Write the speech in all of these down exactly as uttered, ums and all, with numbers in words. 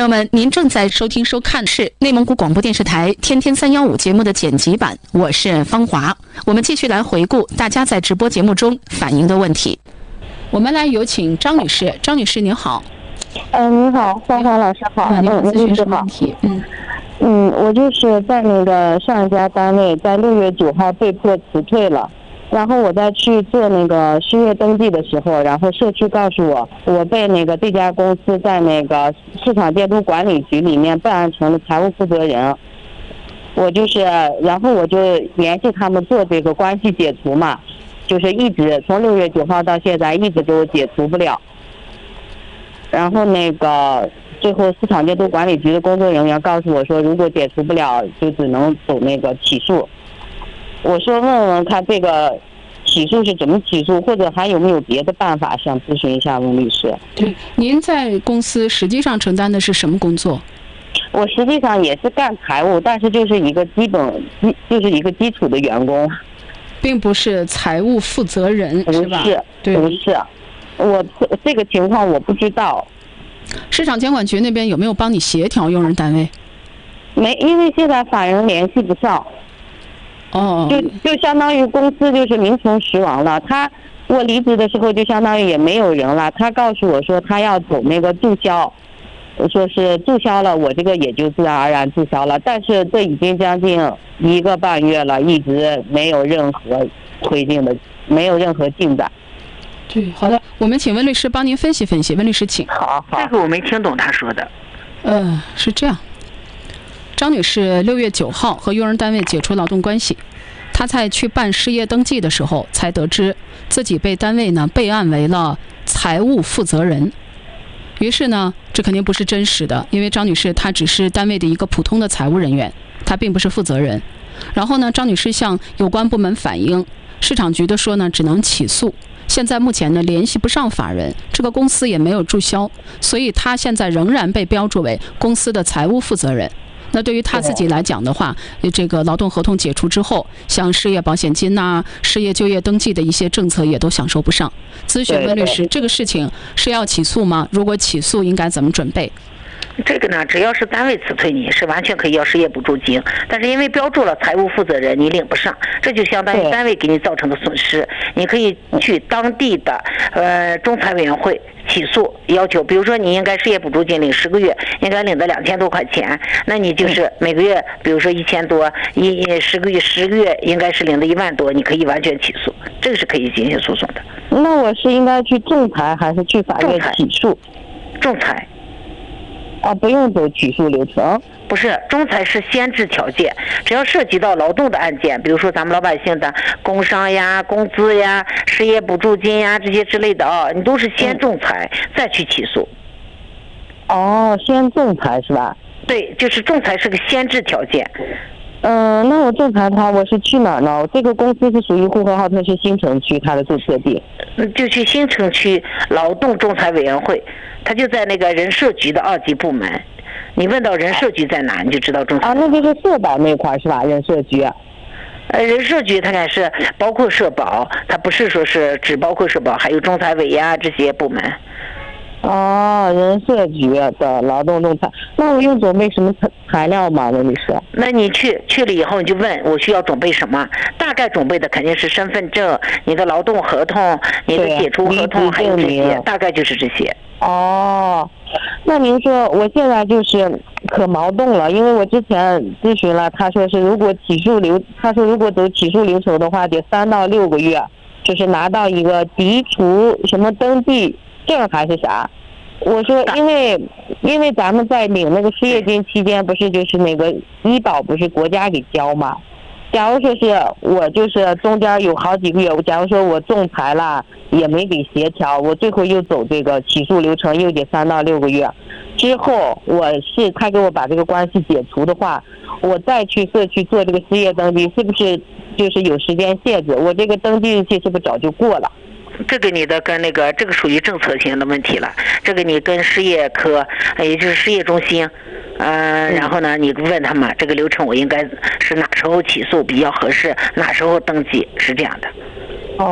友们，您正在收听收看的是内蒙古广播电视台天天三幺五节目的剪辑版，我是方华。我们继续来回顾大家在直播节目中反映的问题。我们来有请张女士。张女士您好。 嗯、呃，你好，方华老师好。 嗯，您好，咨询什么好问题？嗯嗯，我就是在那个上一家单位，在六月九号被迫辞退了。然后我在去做那个失业登记的时候，然后社区告诉我，我被那个这家公司在那个市场监督管理局里面办案成了财务负责人。我就是，然后我就联系他们做这个关系解除嘛，就是一直从六月九号到现在一直都解除不了。然后那个最后市场监督管理局的工作人员告诉我说，如果解除不了，就只能走那个起诉。我说问问看这个起诉是怎么起诉，或者还有没有别的办法，想咨询一下温律师。 对，您在公司实际上承担的是什么工作？ 我实际上也是干财务，但是就是一个基本就是一个基础的员工， 并不是财务负责人， 不是吧？ 是， 对， 不是。我这个情况我不知道。 市场监管局那边有没有帮你协调用人单位？ 没，因为现在法人联系不上。 哦， 就就相当于公司就是名存实亡了。他我离职的时候就相当于也没有人了。他告诉我说他要走那个注销，说是注销了，我这个也就自然而然注销了。但是这已经将近一个半月了，一直没有任何推进的，没有任何进展。 对，好的，我们请温律师帮您分析分析。温律师，请。 好，好。 这个我没听懂他说的。 呃，是这样。张女士六月九号和用人单位解除劳动关系，她在去办失业登记的时候，才得知自己被单位呢备案为了财务负责人。于是呢，这肯定不是真实的，因为张女士她只是单位的一个普通的财务人员，她并不是负责人。然后呢，张女士向有关部门反映，市场局的说呢，只能起诉。现在目前呢联系不上法人，这个公司也没有注销，所以她现在仍然被标注为公司的财务负责人。那对于他自己来讲的话，这个劳动合同解除之后，像失业保险金呐、啊、失业就业登记的一些政策也都享受不上。咨询温律师，这个事情是要起诉吗？如果起诉，应该怎么准备？ 这个呢，只要是单位辞退你，是完全可以要失业补助金，但是因为标注了财务负责人，你领不上，这就相当于单位给你造成的损失。你可以去当地的呃仲裁委员会起诉，要求，比如说你应该失业补助金领十个月，应该领的两千多块钱，那你就是每个月，比如说一千多，一十个月十个月应该是领的一万多，你可以完全起诉，这个是可以进行诉讼的。 那我是应该去仲裁还是去法院起诉？ 仲裁。 啊，不用走起诉流程。 不是，仲裁是先制条件，只要涉及到劳动的案件，比如说咱们老百姓的工伤呀、工资呀、失业补助金呀这些之类的啊，你都是先仲裁、嗯、再去起诉。 哦，先仲裁是吧？ 对，就是仲裁是个先制条件。 嗯、呃，那我仲裁他，我是去哪儿呢？这个公司是属于呼和浩特市新城区，它的注册地。 嗯，就去新城区劳动仲裁委员会，它就在那个人社局的二级部门。你问到人社局在哪，你就知道仲裁。 啊，那就是社保那块是吧？人社局。 呃，人社局它还是包括社保，它不是说是只包括社保，还有仲裁委呀这些部门。 哦，人社局的劳动仲裁，那我用准备什么材材料吗？温律师？ 那你去去了以后，你就问我需要准备什么？大概准备的肯定是身份证、你的劳动合同、你的解除合同，还有这些，大概就是这些。 哦，那您说我现在就是可矛盾了，因为我之前咨询了，他说是如果起诉流，他说如果走起诉流程的话，得三到六个月，就是拿到一个涤除什么登记证还是啥。我说因为因为咱们在领那个失业金期间，不是就是那个医保不是国家给交嘛？假如说是我就是中间有好几个月，假如说我仲裁了也没给协调，我最后又走这个起诉流程，又得三到六个月。之后我是他给我把这个关系解除的话，我再去社区做这个失业登记，是不是就是有时间限制？我这个登记日期是不是早就过了？ 这个你的跟那个这个属于政策性的问题了，这个你跟失业科，也就是失业中心，呃，然后呢，你问他们这个流程我应该是哪时候起诉比较合适，哪时候登记，是这样的。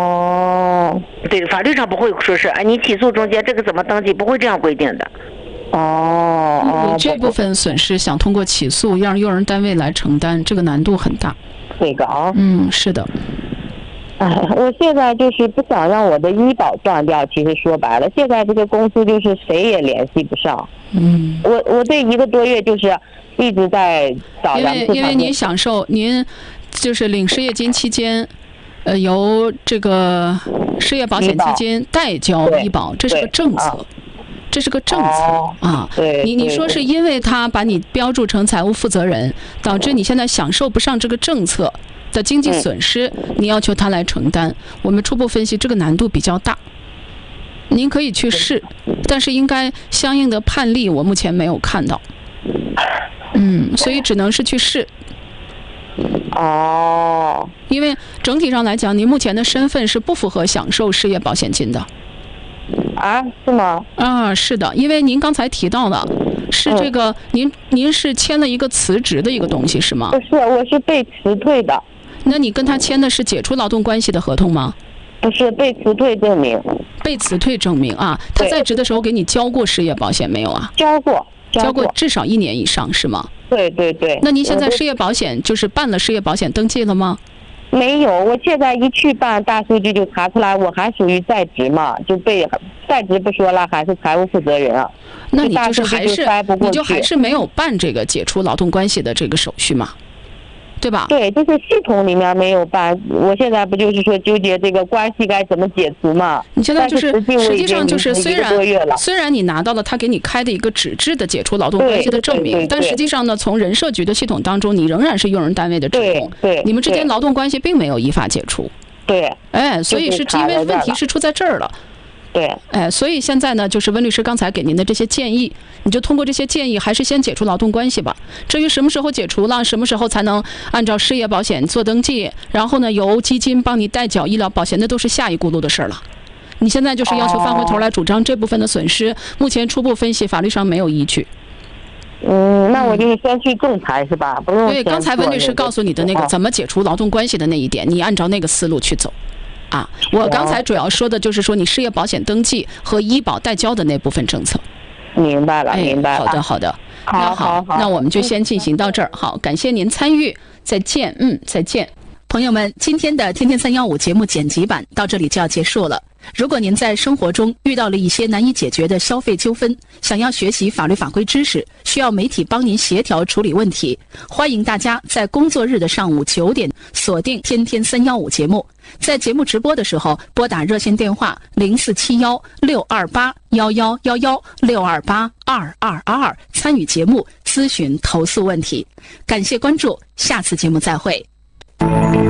哦， 对，法律上不会说是啊，你起诉中间这个怎么登记，不会这样规定的。 哦哦， 你这部分损失想通过起诉让用人单位来承担，这个难度很大。 这个啊， 嗯，是的。 哎，我现在就是不想让我的医保断掉。其实说白了，现在这个公司就是谁也联系不上。 嗯， 我我这一个多月就是一直在找因为因为您享受您就是领失业金期间，呃，由这个失业保险基金代交医保，这是个政策。啊这是个政策、 哦、 啊！ 对， 你你说是因为他把你标注成财务负责人，导致你现在享受不上这个政策的经济损失，嗯、你要求他来承担。我们初步分析，这个难度比较大。您可以去试，但是应该相应的判例我目前没有看到。嗯，所以只能是去试。 哦。 因为整体上来讲，您目前的身份是不符合享受失业保险金的。 啊，是吗？ 啊，是的，因为您刚才提到了，是这个，嗯、您您是签了一个辞职的一个东西是吗？ 不是，我是被辞退的。 那你跟他签的是解除劳动关系的合同吗？ 不是，被辞退证明。 被辞退证明啊，他在职的时候给你交过失业保险没有啊？ 交过， 交过至少一年以上是吗？ 对对对。 那您现在失业保险就是办了失业保险登记了吗？ 没有，我现在一去办大数据就查出来我还属于在职嘛，就被在职不说了，还是财务负责人啊。 那你就是还是你就还是没有办这个解除劳动关系的这个手续嘛，对吧？ 对，就是系统里面没有办。我现在不就是说纠结这个关系该怎么解除嘛？ 你现在就是实际上就是虽然然虽然你拿到了他给你开的一个纸质的解除劳动关系的证明，但实际上呢，从人社局的系统当中，你仍然是用人单位的职工， 对， 你们之间劳动关系并没有依法解除。 对， 哎，所以是因为问题是出在这儿了。 对， 哎，所以现在呢，就是温律师刚才给您的这些建议，你就通过这些建议，还是先解除劳动关系吧。至于什么时候解除了，什么时候才能按照失业保险做登记，然后呢由基金帮你代缴医疗保险，那都是下一轱辘的事儿了。你现在就是要求翻回头来主张这部分的损失，目前初步分析法律上没有依据。 嗯，那我就是先去仲裁是吧？不用。 对，刚才温律师告诉你的那个怎么解除劳动关系的那一点，你按照那个思路去走。啊，我刚才主要说的就是说你失业保险登记和医保代交的那部分政策。 明白了，明白了。 好的，好的。 好， 那好，那我们就先进行到这儿。好，感谢您参与，再见。嗯，再见。朋友们，今天的天天三幺五节目剪辑版到这里就要结束了。如果您在生活中遇到了一些难以解决的消费纠纷，想要学习法律法规知识，需要媒体帮您协调处理问题，欢迎大家在工作日的上午九点锁定天天三幺五节目。在节目直播的时候，拨打热线电话零四七幺六二八幺幺幺幺六二八二二二二参与节目咨询投诉问题。感谢关注，下次节目再会。